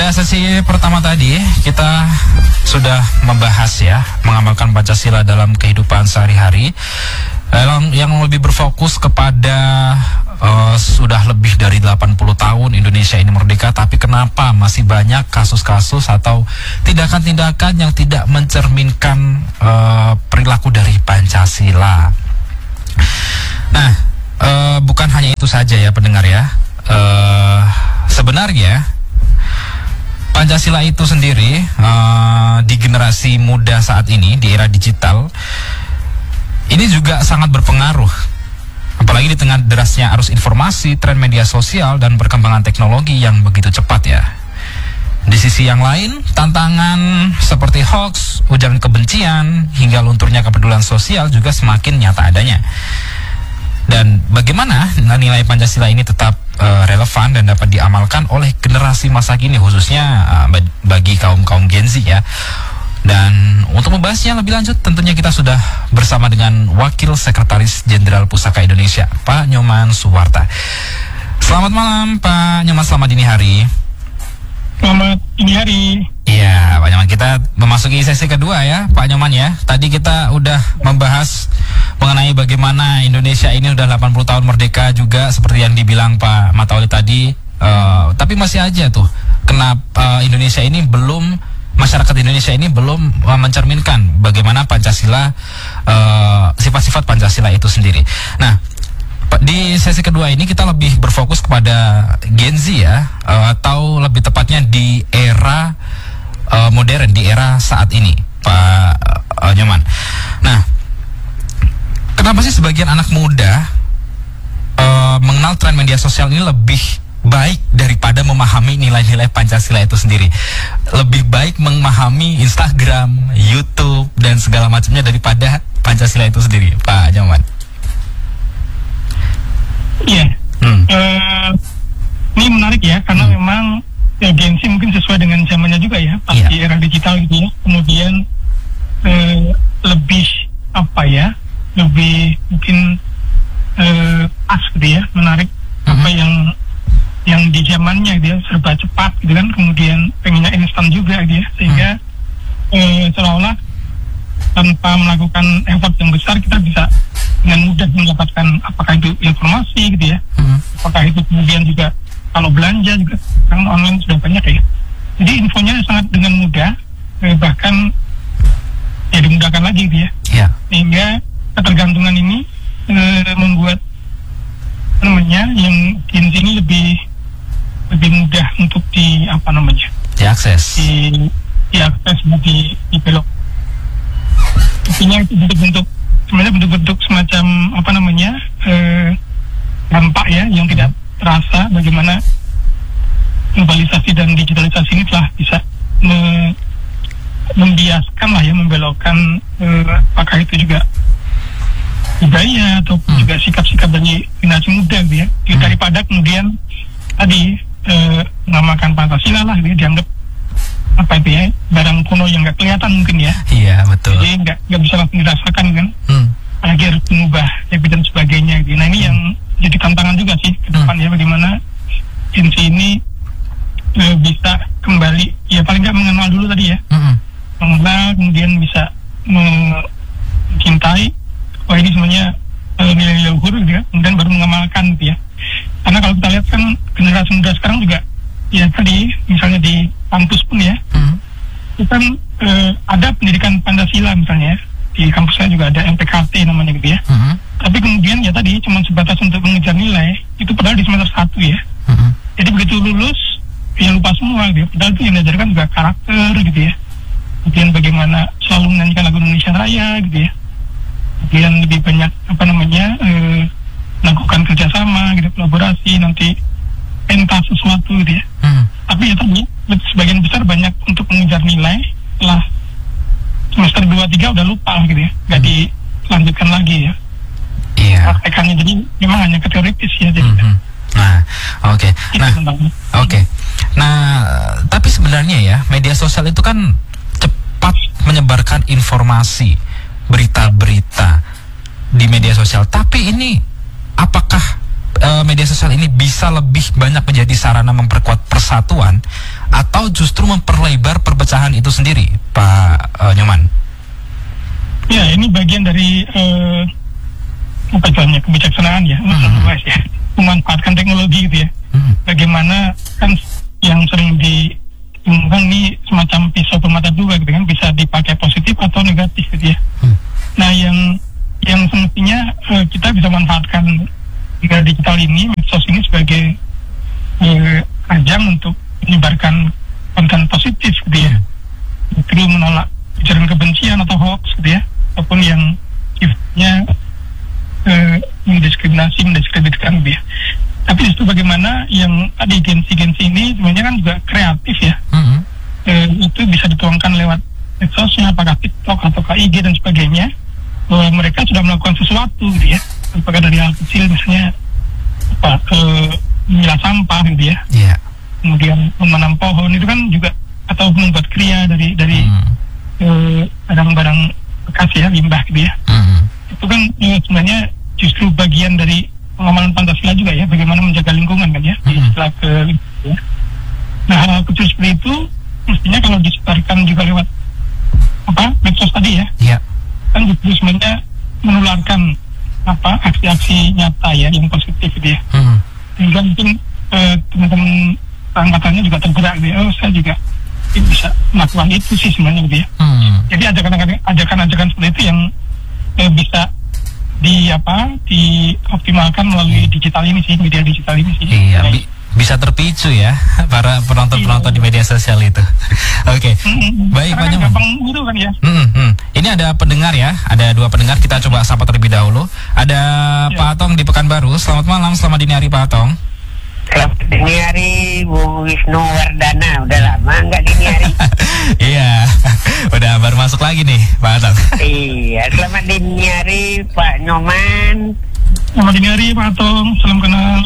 Pada sesi pertama tadi kita sudah membahas ya, mengamalkan Pancasila dalam kehidupan sehari-hari, yang lebih berfokus kepada sudah lebih dari 80 tahun Indonesia ini merdeka, tapi kenapa masih banyak kasus-kasus atau tindakan-tindakan yang tidak mencerminkan perilaku dari Pancasila. Nah, bukan hanya itu saja ya pendengar ya. Sebenarnya Pancasila itu sendiri di generasi muda saat ini, di era digital, ini juga sangat berpengaruh. Apalagi di tengah derasnya arus informasi, tren media sosial, dan perkembangan teknologi yang begitu cepat ya. Di sisi yang lain, tantangan seperti hoax, ujaran kebencian, hingga lunturnya kepedulian sosial juga semakin nyata adanya. Dan bagaimana nilai Pancasila ini tetap relevan dan dapat diamalkan oleh generasi masa kini, khususnya bagi kaum Gen Z ya. Dan untuk membahasnya lebih lanjut, tentunya kita sudah bersama dengan Wakil Sekretaris Jenderal Pusaka Indonesia, Pak Nyoman Suwarta. Selamat malam Pak Nyoman, selamat dini hari. Selamat dini hari. Iya Pak Nyoman, kita memasuki sesi kedua ya Pak Nyoman ya. Tadi kita udah membahas mengenai bagaimana Indonesia ini udah 80 tahun merdeka juga, seperti yang dibilang Pak Matauli tadi. Tapi masih aja tuh, kenapa Indonesia ini belum, masyarakat Indonesia ini belum mencerminkan bagaimana Pancasila, sifat-sifat Pancasila itu sendiri. Nah, di sesi kedua ini kita lebih berfokus kepada Gen Z ya, atau lebih tepatnya di era modern, di era saat ini Pak Nyoman. Nah, kenapa sih sebagian anak muda mengenal tren media sosial ini lebih baik daripada memahami nilai-nilai Pancasila itu sendiri? Lebih baik memahami Instagram, YouTube, dan segala macamnya daripada Pancasila itu sendiri, Pak Nyoman. Iya. Ini menarik ya, karena memang ya, Gen Z mungkin sesuai dengan zamannya juga ya, pas di era digital gitu ya. Kemudian lebih apa ya, lebih mungkin pas gitu ya, menarik apa yang di zamannya dia serba cepat gitu kan, kemudian pengennya instan juga gitu ya, sehingga seolah-olah tanpa melakukan effort yang besar kita bisa dengan mudah mendapatkan apakah itu informasi gitu ya, apakah itu kemudian juga kalau belanja juga sekarang online sudah banyak ya, jadi infonya sangat dengan mudah, bahkan ya dimudahkan lagi gitu ya, sehingga ketergantungan ini membuat yang Gen Z ini lebih mudah untuk diakses, dibelok. Intinya itu bentuk-bentuk semacam dampak ya yang tidak terasa, bagaimana globalisasi dan digitalisasi ini telah bisa membiaskan lah ya, membelokkan apakah itu juga budaya ataupun juga sikap-sikap dari generasi muda gitu ya, daripada kemudian tadi mengamalkan Pancasila lah gitu, dianggap apa itu ya, barang kuno yang nggak kelihatan mungkin ya. Iya betul. Jadi nggak bisa langsung dirasakan kan, apalagi harus mengubah dan sebagainya gitu. Nah ini yang jadi tantangan juga sih ke depan ya, bagaimana Gen Z ini bisa kembali ya, paling nggak mengenal dulu tadi ya, mengenal, kemudian bisa mencintai wah ini semuanya nilai-nilai luhur gitu ya, kemudian baru mengamalkan gitu ya. Karena kalau kita lihat kan generasi muda sekarang juga ya, tadi misalnya di kampus pun ya, itu kan ada pendidikan Pancasila misalnya, di kampusnya juga ada MPKT namanya gitu ya, tapi kemudian ya tadi cuma sebatas untuk mengejar nilai, itu padahal di semester 1 ya, jadi begitu lulus ya lupa semua gitu, padahal itu yang diajarkan juga karakter gitu ya, kemudian bagaimana selalu menyanyikan lagu Indonesia Raya gitu ya, kemudian lebih banyak melakukan kerjasama gitu, kolaborasi, nanti pentas sesuatu gitu ya. Tapi ya tadi sebagian besar banyak untuk mengejar nilai, setelah semester 2-3 udah lupa gitu ya, nggak dilanjutkan lagi ya. Iya. Praktekannya, jadi memang hanya ke teoritis ya jadi. Nah, oke. Nah, tapi sebenarnya ya media sosial itu kan cepat menyebarkan informasi, berita-berita di media sosial. Tapi ini apakah media sosial ini bisa lebih banyak menjadi sarana memperkuat persatuan, atau atau justru memperlebar perpecahan itu sendiri, Pak Nyoman? Ya, ini bagian dari apa istilahnya, kebijaksanaan ya, memanfaatkan teknologi gitu ya. Bagaimana kan yang sering diumumkan ini semacam pisau bermata dua gitu kan, bisa dipakai positif atau negatif gitu ya. Nah, yang semestinya kita bisa manfaatkan media digital ini, medsos ini sebagai ajang untuk menyebarkan konten positif gitu ya, justru menolak ujaran kebencian atau hoax gitu ya, ataupun yang sifatnya mendiskriminasikan gitu ya. Tapi itu bagaimana yang tadi gensi ini sebenarnya kan juga kreatif ya. Itu bisa dituangkan lewat medsosnya, apakah TikTok atau IG dan sebagainya, bahwa mereka sudah melakukan sesuatu gitu ya, apakah dari hal kecil misalnya memilah sampah gitu ya, kemudian menanam pohon itu kan juga, atau membuat kriya dari barang-barang bekas ya, limbah gitu ya. Itu kan sebenarnya justru bagian dari pengamalan Pancasila juga ya, bagaimana menjaga lingkungan kan ya, istilah ya. Nah, hal kecil seperti itu mestinya kalau disebarkan juga lewat medsos tadi ya, kan justru sebenarnya menularkan aksi-aksi nyata ya yang positif gitu ya. Sehingga mungkin teman-teman angkatannya juga tergerak gitu ya, saya juga bisa melakukan itu sih sebenarnya gitu ya. Jadi ajakan-ajakan seperti itu yang bisa dioptimalkan melalui digital ini sih, media digital ini sih. Iya, bisa terpicu ya para penonton-penonton di media sosial itu. Oke. Baik, Pak Nyoman. Gampang gitu kan ya. Ini ada pendengar ya, ada 2 pendengar, kita coba sapa terlebih dahulu. Ada Pak Atong di Pekanbaru. Selamat malam, selamat dini hari Pak Atong. Selamat dini hari Bu Wisnu Wardana. Udah lama nggak dini hari? Iya, udah baru masuk lagi nih Pak Atong. Iya, selamat dini hari Pak Nyoman. Selamat dini hari Pak Atong, salam kenal.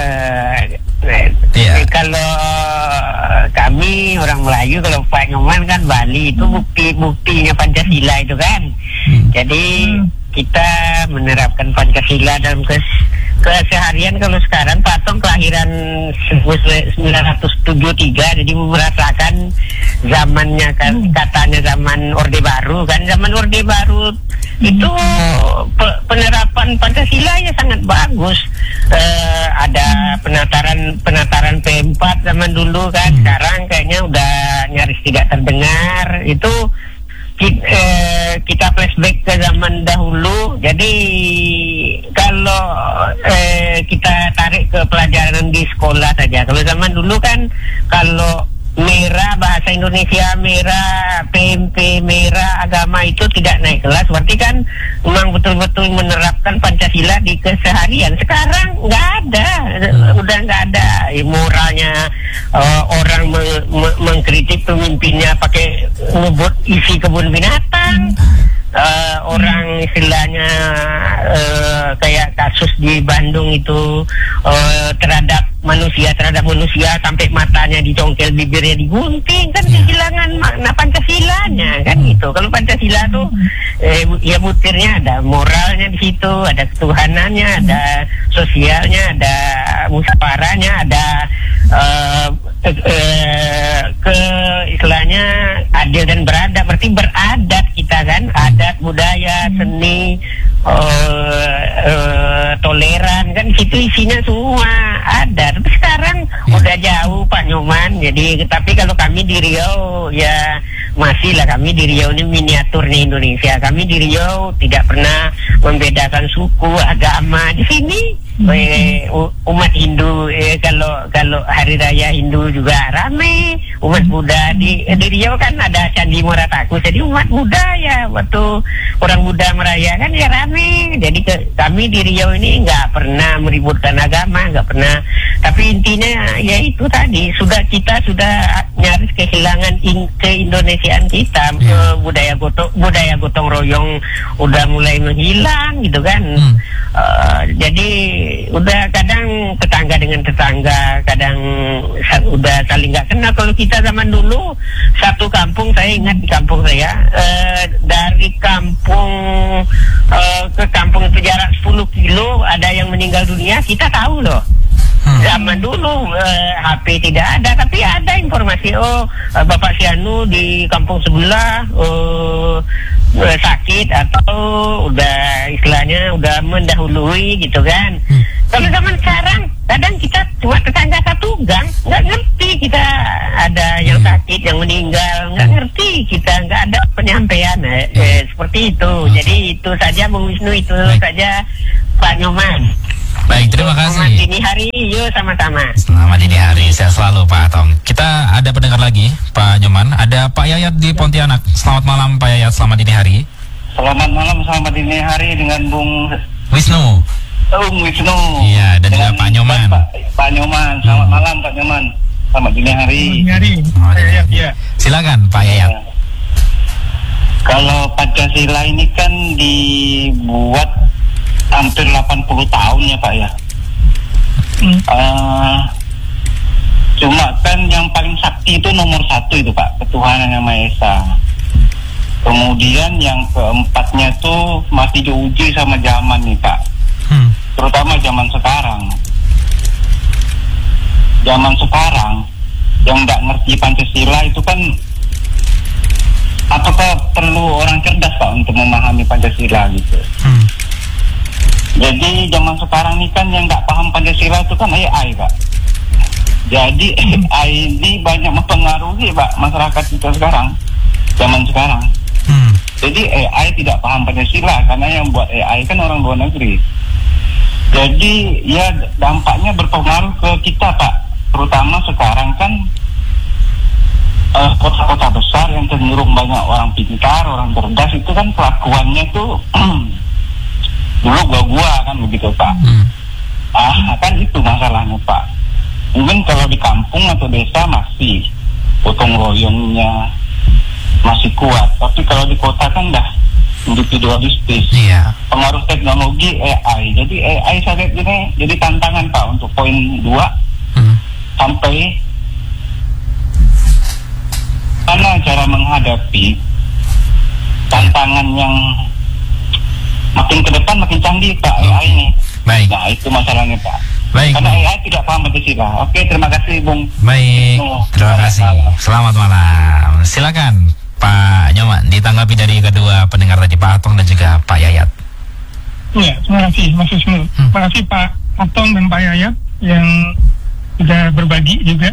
Kalau kami orang Melayu, kalau Pak Nyoman kan Bali, itu buktinya Pancasila itu kan. Jadi kita menerapkan Pancasila dalam keseharian. Kalau sekarang Pak Tong kelahiran 1973, jadi merasakan zamannya kan, katanya zaman Orde Baru kan. Zaman Orde Baru itu penerapan Pancasila ya sangat bagus. Ada penataran P4 zaman dulu kan. Sekarang kayaknya udah nyaris tidak terdengar. Itu kita flashback ke zaman dahulu. Jadi kalau kita tarik ke pelajaran di sekolah saja, kalau zaman dulu kan, kalau merah bahasa Indonesia merah, PMP merah, agama itu tidak naik kelas, berarti kan memang betul-betul menerapkan Pancasila di keseharian. Sekarang nggak ada, udah nggak ada moralnya. Orang mengkritik pemimpinnya pakai ngebut isi kebun binatang. Orang istilahnya kayak kasus di Bandung itu, terhadap manusia sampai matanya dicongkel, bibirnya digunting, kan kehilangan makna Pancasilanya kan gitu. Kalau Pancasila tuh ya butirnya ada moralnya di situ, ada ketuhanannya, ada sosialnya, ada musyawarahnya, ada istilahnya adil dan beradab, berarti beradat kita kan, adat, budaya, seni, toleran kan, situ isinya semua ada. Tapi sekarang udah jauh Pak Nyoman. Jadi tapi kalau kami di Riau ya masih lah, kami di Riau ini miniaturnya Indonesia. Kami di Riau tidak pernah membedakan suku, agama. Di sini umat Hindu, kalau hari raya Hindu juga rame. Umat Buddha di Riau kan ada Candi Morataku, jadi umat Buddha ya, waktu orang Buddha merayakan ya rame. Jadi kami di Riau ini nggak pernah meributkan agama, nggak pernah. Tapi intinya ya itu tadi, kita sudah nyaris kehilangan keindonesiaan kita. Budaya gotong royong udah mulai menghilang gitu kan. Jadi udah kadang tetangga dengan tetangga, kadang udah saling nggak kenal. Kalau kita zaman dulu satu kampung, saya ingat di kampung saya, dari kampung ke kampung itu jarak 10 kilo, ada yang meninggal dunia, kita tahu loh. Zaman dulu HP tidak ada, tapi ada informasi Bapak Sianu di kampung sebelah sakit atau udah istilahnya udah mendahului gitu kan. Kalau zaman sekarang kadang kita cuma tetangga satu gang, nggak ngerti kita ada yang sakit, yang meninggal, nggak ngerti kita, nggak ada penyampaian seperti itu. Jadi itu saja Bung Wisnu, itu saja Pak Nyoman. Baik, terima kasih. Selamat dini hari, yuk sama-sama. Selamat dini hari, sehat selalu Pak Atong. Kita ada pendengar lagi, Pak Nyoman. Ada Pak Yayat di Pontianak. Selamat malam Pak Yayat, selamat dini hari. Selamat malam, selamat dini hari dengan Bung Wisnu. Bung Wisnu. Iya, dan juga Pak Nyoman. Pak Nyoman, selamat malam Pak Nyoman. Selamat dini hari. Ya. Silakan Pak Yayat. Kalau Pancasila ini kan dibuat hampir 80 tahun ya Pak ya. Cuma kan yang paling sakti itu nomor 1 itu Pak, ketuhanan yang Maha Esa. Kemudian yang keempatnya tuh masih diuji sama zaman nih Pak, terutama zaman sekarang. Zaman sekarang yang nggak ngerti Pancasila itu kan, apakah perlu orang cerdas Pak untuk memahami Pancasila gitu. Jadi zaman sekarang ini kan yang nggak paham Pancasila itu kan AI Pak. Jadi AI ini banyak mempengaruhi Pak masyarakat kita sekarang, zaman sekarang. Jadi AI tidak paham Pancasila karena yang buat AI kan orang luar negeri. Jadi ya dampaknya berpengaruh ke kita Pak, terutama sekarang kan kota-kota besar yang cenderung banyak orang pintar, orang cerdas itu kan kelakuannya tuh dulu gua kan begitu Pak. Kan itu masalahnya Pak. Mungkin kalau di kampung atau desa masih gotong royongnya masih kuat, tapi kalau di kota kan dah individualistis. Iya. Pengaruh teknologi AI. Jadi AI saya lihat ini jadi tantangan Pak untuk poin 2 sampai mana cara menghadapi tantangan yang makin ke depan makin canggih Pak AI ini. Baik. Nah itu masalahnya Pak. Baik. Karena AI tidak paham Pancasila. Oke, terima kasih Bung. Baik, terima kasih. Selamat malam. Silakan Pak Nyoman ditanggapi dari kedua pendengar tadi, Pak Atong dan juga Pak Yayat. Ya, terima kasih Mas Wisnu. Terima kasih Pak Atong dan Pak Yayat yang sudah berbagi juga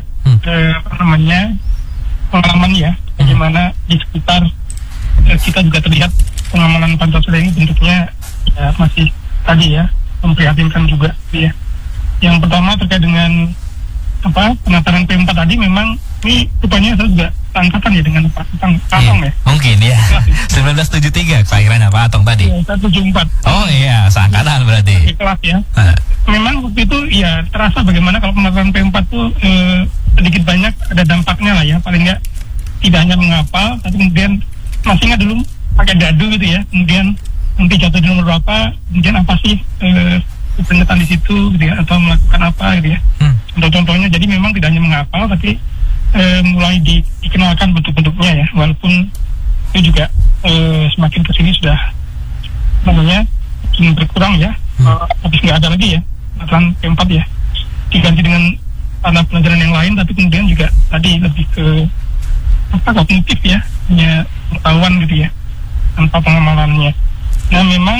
pengalaman ya, bagaimana di sekitar kita juga terlihat pengamalan Pancasila ini bentuknya ya masih tadi ya memprihatinkan juga ya. Yang pertama terkait dengan penataran P4 tadi, memang ini rupanya saya juga angkatan ya dengan Pak Atong ya. Mungkin ya. 1973 kelahirannya Pak Atong tadi. Ya, 174. Oh iya, seangkatan berarti. Di kelas ya. Memang waktu itu ya terasa bagaimana kalau penataran P4 tuh sedikit banyak ada dampaknya lah ya. Paling nggak tidak hanya menghafal, tapi kemudian masih nggak dulu pakai dadu gitu ya. Kemudian nanti jatuh di nomor berapa, kemudian apa sih pernyataan di situ gitu ya, atau melakukan apa gitu ya. Contoh-contohnya, jadi memang tidak hanya menghafal, tapi mulai dikenalkan bentuk-bentuknya ya, walaupun itu juga semakin kesini sudah namanya makin berkurang ya, habis nggak ada lagi ya penataran P4 ya, diganti dengan alat pelajaran yang lain, tapi kemudian juga tadi lebih ke kognitif ya, hanya pengetahuan gitu ya, tanpa pengamalannya. Nah memang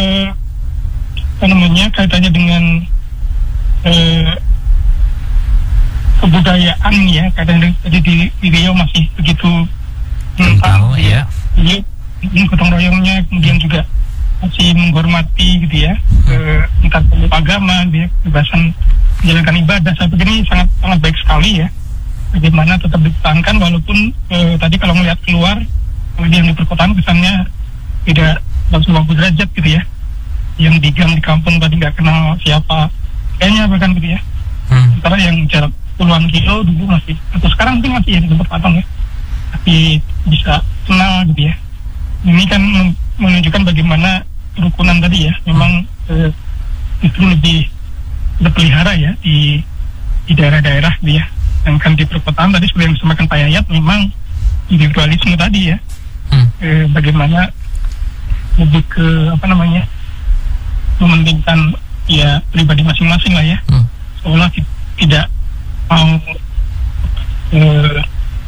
kaitannya dengan kebudayaan ya, kadang tadi di Riau masih begitu kental ya. Ini gotong royongnya, kemudian juga masih menghormati gitu ya, entah agama, gitu ya, kebebasan menjalankan ibadah. Saya pikir ini sangat sangat baik sekali ya, bagaimana tetap dipertahankan walaupun tadi kalau melihat keluar, kalau yang di perkotaan kesannya tidak langsung 90 derajat gitu ya, yang di gang di kampung tadi nggak kenal siapa kayaknya bahkan gitu ya. Sementara yang jarak puluhan kilo dulu masih, atau sekarang mungkin masih ya di tempat Atong ya, tapi bisa kenal gitu ya. Ini kan menunjukkan bagaimana kerukunan tadi ya, memang itu lebih terpelihara ya di daerah-daerah gitu ya. Sedangkan di perkotaan tadi seperti yang disampaikan Pak Yayat, memang individualisme tadi ya, bagaimana lebih ke mementingkan ya pribadi masing-masing lah ya, seolah tidak mau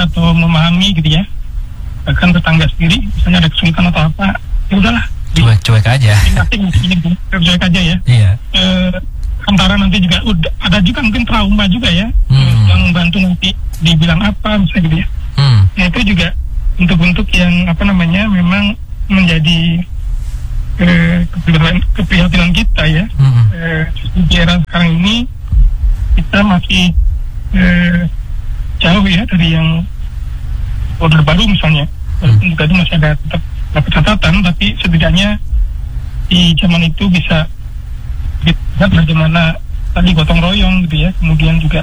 atau memahami gitu ya. Bahkan tetangga sendiri misalnya ada kesulitan atau apa, ya udahlah, cuek aja. Cuek aja ya. Iya. Antara nanti juga ada juga mungkin trauma juga ya, yang membantu nanti dibilang apa misalnya gitu ya. Nah itu juga bentuk-bentuk yang memang menjadi keprihatinan kita ya. Di era sekarang ini kita masih jauh ya dari yang order baru misalnya. Walaupun juga itu masih ada tetap catatan, tapi setidaknya di zaman itu bisa lihat bagaimana tadi gotong royong gitu ya, kemudian juga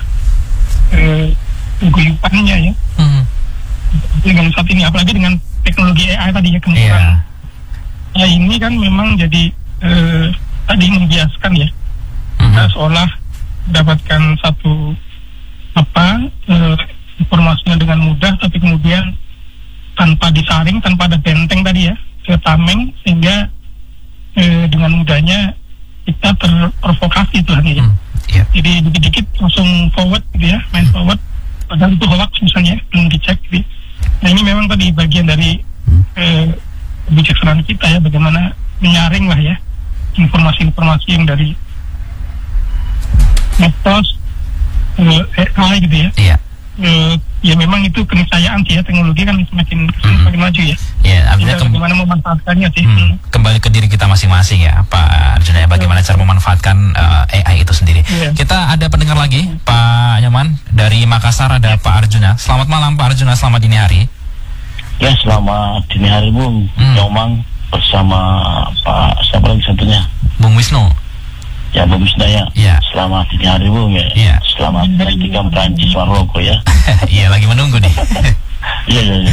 guyupannya ya. Dengan saat ini, apalagi dengan teknologi AI tadi ya, kemudian AI ini kan memang jadi tadi membiaskan ya, kita seolah mendapatkan satu informasinya dengan mudah, tapi kemudian tanpa disaring, tanpa ada benteng tadi ya, ke tameng, sehingga dengan mudahnya kita terprovokasi tuh ya. Jadi dikit-dikit langsung forward gitu ya, main forward, padahal itu hoax misalnya, belum dicek gitu. Nah ini memang tadi bagian dari kebijaksanaan kita ya, bagaimana menyaring lah ya informasi-informasi yang dari medsos, AI gitu ya. Ya memang itu keniscayaan sih ya, teknologi kan semakin maju ya. Iya, artinya bagaimana memanfaatkannya sih. Kembali ke diri kita masing-masing ya, Pak Arjuna, bagaimana cara memanfaatkan AI itu sendiri. Kita ada pendengar lagi, Pak Nyoman dari Makassar, ada Pak Arjuna. Selamat malam Pak Arjuna, selamat dini hari. Ya, selamat dini hari Bung Nyoman bersama Pak siapa lagi satunya? Bung Wisnu. Ya, Bung Wisnu ya. Selamat dini hari Bung ya. Selamat menantikan Prancis Maroko ya. Iya, lagi menunggu nih. Iya.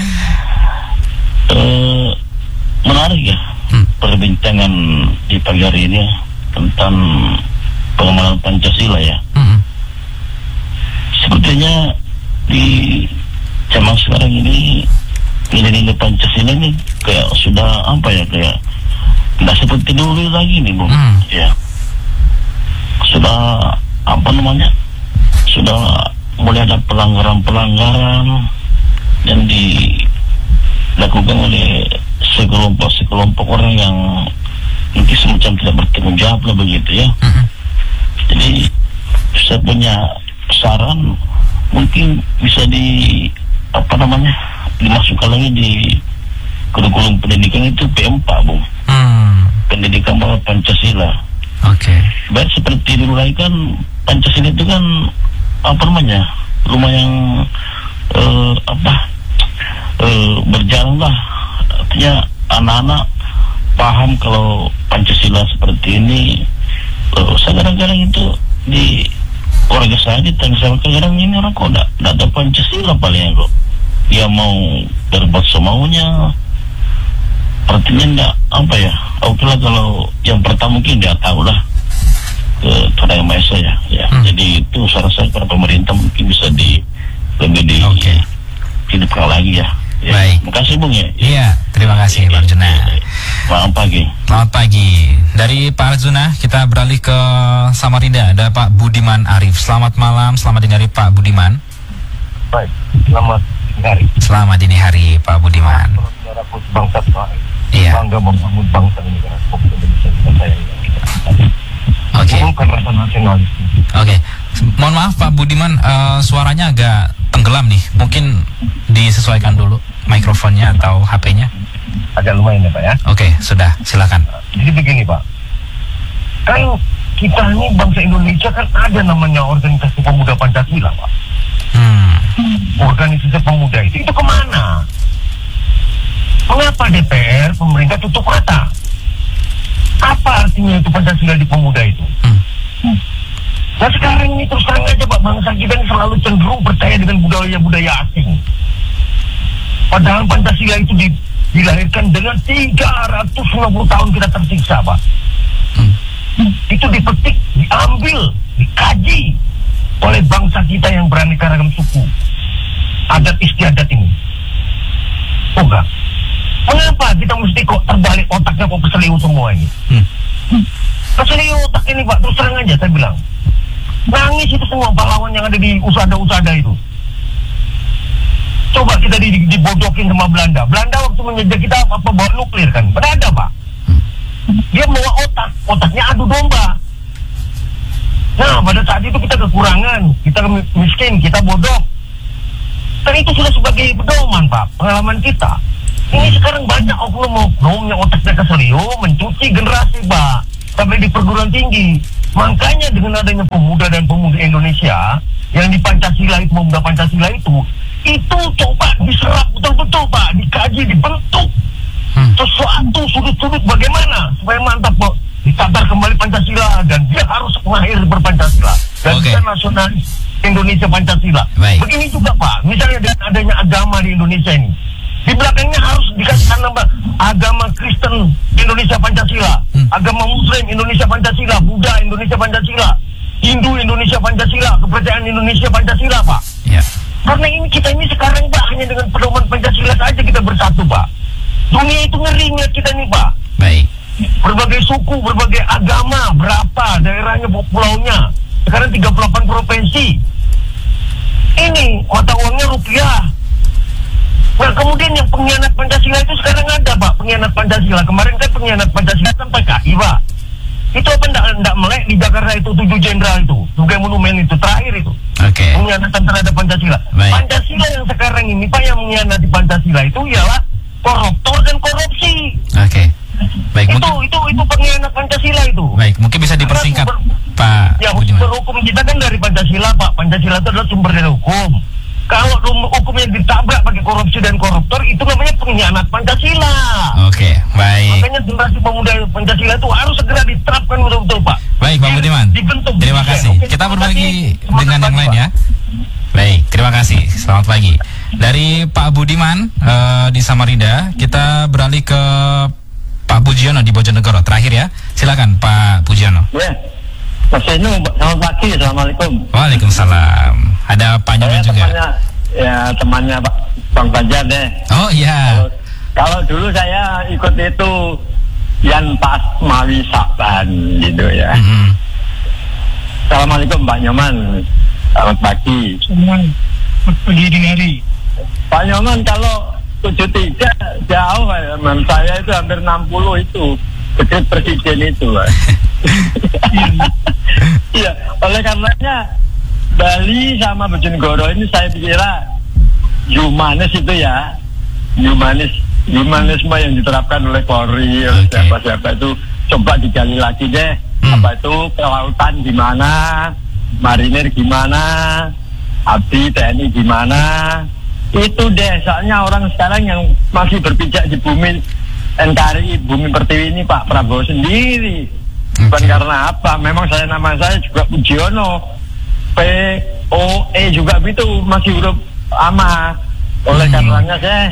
Menarik ya perbincangan di pagi hari ini tentang pengembangan Pancasila ya. Sepertinya di zaman sekarang ini nilai-nilai Pancasila ini kayak sudah kayak tidak seperti dulu lagi nih Bung. Ya. Sudah sudah mulai ada pelanggaran-pelanggaran yang dilakukan oleh sekelompok orang yang mungkin semacam tidak bertanggung jawab lah begitu ya. Jadi saya punya saran, mungkin bisa dimasukkan lagi di kurikulum pendidikan itu P4 Bung. Pendidikan bawah Pancasila. Baik seperti dulu lagi kan Pancasila itu kan lumayan berjalan lah, artinya anak-anak paham kalau Pancasila seperti ini. Saya kadang-kadang itu di keluarga saya ditanya, saya kadang ini orang kok tidak ada Pancasila paling kok dia mau berbuat semaunya, artinya enggak oke lah kalau yang pertama mungkin dia tahu lah kepada yang Maha Esa ya. Jadi itu saya rasa para pemerintah mungkin bisa lebih hidupkan lagi ya. Baik. Terima kasih Bung ya. Iya, terima kasih Pak Arjuna. Selamat pagi. Selamat pagi. Dari Pak Arjuna kita beralih ke Samarinda, ada Pak Budiman Arif. Selamat malam, selamat dini hari Pak Budiman. Baik, selamat dini hari. Selamat dini hari Pak Budiman. Saudaraku sebangsa Pak. Iya. Bangga membangun bangsa ini dengan Indonesia kita sayang. Bukan rasa nasionalis. Mohon maaf Pak Budiman, suaranya agak tenggelam nih. Mungkin disesuaikan dulu mikrofonnya atau HP-nya. Agak lumayan ya Pak ya. Sudah, silakan. Jadi begini Pak, kan kita ini bangsa Indonesia kan ada namanya organisasi pemuda Pancasila Pak. Organisasi pemuda itu kemana? Mengapa DPR, pemerintah tutup mata? Apa artinya itu Pancasila di pemuda itu? Nah sekarang ini terus terang aja Pak, bangsa kita ini selalu cenderung percaya dengan budaya-budaya asing. Padahal Pancasila itu dilahirkan dengan 350 tahun kita tersiksa Pak. Itu dipetik, diambil, dikaji oleh bangsa kita yang beraneka ragam suku, adat istiadat ini. Enggak. Mengapa kita mesti kok terbalik otaknya kok keseliu semua ini? Keseliu otak ini Pak, terus terang aja saya bilang. Nangis itu semua pahlawan yang ada di usada-usada itu. Coba tadi dibodokin sama Belanda. Belanda waktu menjajah kita apa bawa nuklir kan? Ada Pak. Dia bawa otaknya adu domba. Nah, pada saat itu kita kekurangan, kita miskin, kita bodoh. Dan itu sudah sebagai pedoman Pak, pengalaman kita. Ini sekarang banyak oknum-oknum yang otaknya keselio mencuci generasi Pak, sampai di perguruan tinggi. Makanya dengan adanya pemuda dan pemudi Indonesia yang di Pancasila itu, pemuda Pancasila itu coba diserap betul-betul Pak, dikaji, dibentuk sesuatu sudut-sudut bagaimana supaya mantap Pak, ditatar kembali Pancasila dan dia harus mengakhiri berpancasila dan dia nasionalis Indonesia Pancasila. Begini juga Pak, misalnya dengan adanya agama di Indonesia ini, di belakangnya harus dikasihkan nama agama Kristen Indonesia Pancasila, agama Muslim Indonesia Pancasila, Buddha Indonesia Pancasila, Hindu Indonesia Pancasila, kepercayaan Indonesia Pancasila Pak. Karena ini kita ini sekarang Pak, hanya dengan pedoman Pancasila saja kita bersatu Pak. Dunia itu ngeri ngeliat kita nih Pak. Berbagai suku, berbagai agama, berapa daerahnya, pulaunya. Sekarang 38 provinsi. Ini mata uangnya rupiah. Nah kemudian yang pengkhianat Pancasila itu sekarang ada Pak, pengkhianat Pancasila. Kemarin kan pengkhianat Pancasila kan PKI Pak. Itu apa enggak melek di Jakarta itu 7 jenderal itu, sebagai monumen itu terakhir itu. Pengkhianatan terhadap Pancasila. Pancasila yang sekarang ini Pak, yang mengkhianati Pancasila itu ialah koruptor dan korupsi. Baik, itu pengkhianat Pancasila itu. Baik, mungkin bisa dipersingkat Pak. Ya, hukum kita kan dari Pancasila Pak. Pancasila itu adalah sumber dari hukum. Kalau hukumnya ditabrak pakai korupsi dan koruptor, itu namanya pengkhianat Pancasila. Baik. Makanya generasi pemuda Pancasila itu harus segera diterapkan betul-betul Pak. Baik, Pak Budiman. Dibentuk. Terima kasih. Kita berbagi dengan yang lain ya. Baik, terima kasih. Selamat pagi. Dari Pak Budiman di Samarinda, kita beralih ke Pak Pujiono di Bojonegoro. Terakhir ya. Silakan Pak Pujiono. Mas Inu, selamat pagi. Assalamualaikum. Waalaikumsalam. Ada Pak Nyoman juga. Temannya Pak Bang Banjar deh. Oh iya. Kalau dulu saya ikut itu yang pas Mawi Saban gitu ya. Assalamualaikum Pak Nyoman. Selamat pagi. Selamat pagi dini hari. Pak Nyoman, kalau 73 jauh menurut saya itu hampir 60 itu dekret presiden itu Pak. Iya, oleh karenanya Bali sama Bojonegoro ini saya kira humanis itu ya, humanisme yang diterapkan oleh Polri, siapa-siapa itu coba digali lagi deh. Apa itu kelautan gimana, marinir gimana, abdi TNI gimana, itu deh. Soalnya orang sekarang yang masih berpijak di bumi NKRI, bumi pertiwi ini Pak Prabowo sendiri. Bukan karena apa, memang nama saya juga Pujiono, POE juga gitu, masih huruf ama. Oleh karenanya saya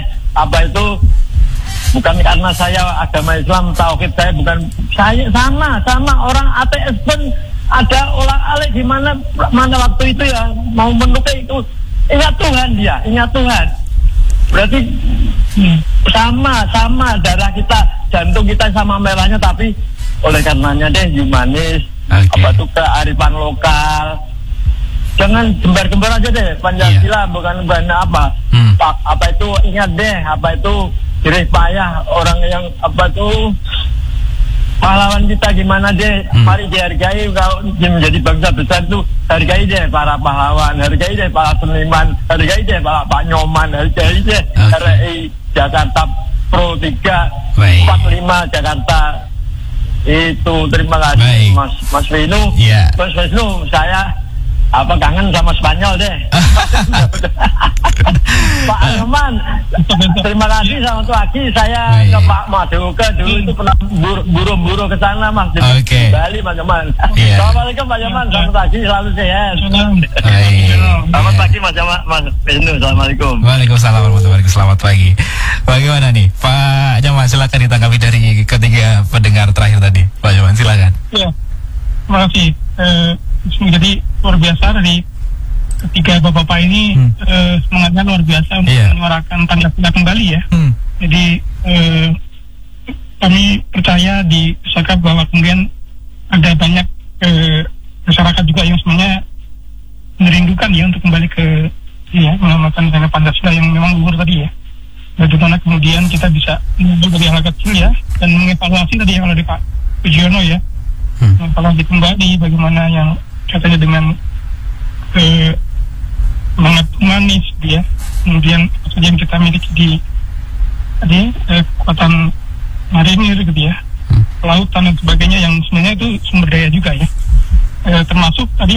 bukan karena saya agama Islam, tauhid saya bukan, saya sama orang ATS pun ada olah-alik di mana waktu itu ya mau menukar itu ingat Tuhan. Berarti sama darah kita, jantung kita sama merahnya, tapi oleh karenanya deh humanis, kearifan lokal. Jangan gembar-gembar aja deh Pancasila, bukan apa. Apa itu ingat deh, apa itu jerih payah orang yang pahlawan kita gimana deh. Mari dihargai, kalau menjadi bangsa besar itu hargai deh para pahlawan, hargai deh para seniman, hargai deh para Pak Nyoman, hargai deh RI Jakarta Pro 3 45 Jakarta itu. Terima kasih Mas Vinu. Mas Vinu, saya kangen sama Spanyol deh. Pak Nyoman, terima kasih, selamat pagi. Saya ke Pak Maduka dulu itu pernah buru-buru ke sana Mas, di Bali Pak Nyoman. Assalamualaikum Pak Nyoman, selamat pagi, selalu sehat. Selamat pagi Mas Wisnu, assalamualaikum. Waalaikumsalam warahmatullahi wabarakatuh. Selamat pagi. Bagaimana nih Pak Nyoman, silakan ditanggapi dari ketiga pendengar terakhir tadi. Pak Nyoman silakan. Ya, terima kasih. Jadi luar biasa dari ketiga bapak-bapak ini, semangatnya luar biasa untuk menyuarakan Pancasila kembali ya. Jadi kami percaya di Pusaka bahwa kemudian ada banyak masyarakat juga yang sebenarnya merindukan ya untuk kembali ke ya, mengamalkan nilai Pancasila yang memang luhur tadi ya. Bagaimana kemudian kita bisa menuju dari hal kecil ya, dan mengevaluasi tadi yang oleh Pak Pujiono ya, mengevaluasi kembali bagaimana yang katanya dengan semangat humanis dia, kemudian apa saja yang kita miliki di kekuatan marinir gitu ya, lautan dan sebagainya yang sebenarnya itu sumber daya juga ya, termasuk tadi